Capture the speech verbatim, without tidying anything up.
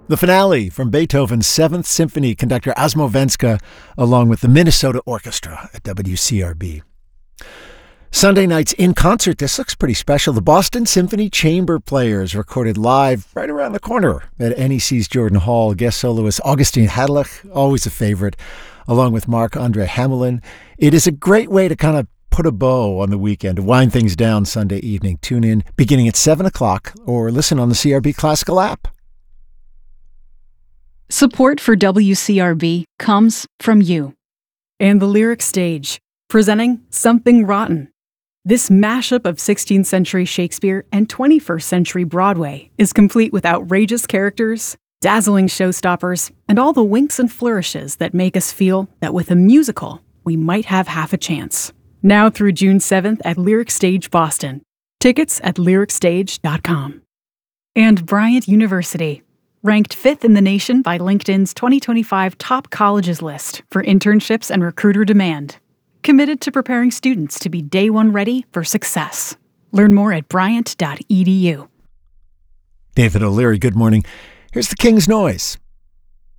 The finale from Beethoven's Seventh Symphony, conductor Asmo Venska, along with the Minnesota Orchestra at W C R B. Sunday night's in concert. This looks pretty special. The Boston Symphony Chamber Players recorded live right around the corner at N E C's Jordan Hall. Guest soloist Augustine Hadlich, always a favorite, along with Marc-Andre Hamelin. It is a great way to kind of put a bow on the weekend, to wind things down Sunday evening. Tune in beginning at seven o'clock or listen on the C R B Classical app. Support for W C R B comes from you. And the Lyric Stage, presenting Something Rotten. This mashup of sixteenth century Shakespeare and twenty-first century Broadway is complete with outrageous characters, dazzling showstoppers, and all the winks and flourishes that make us feel that with a musical, we might have half a chance. Now through June seventh at Lyric Stage Boston. Tickets at lyric stage dot com. And Bryant University, ranked fifth in the nation by LinkedIn's twenty twenty-five Top Colleges list for internships and recruiter demand. Committed to preparing students to be day one ready for success. Learn more at bryant dot e d u. David O'Leary, good morning. Here's the King's Noise.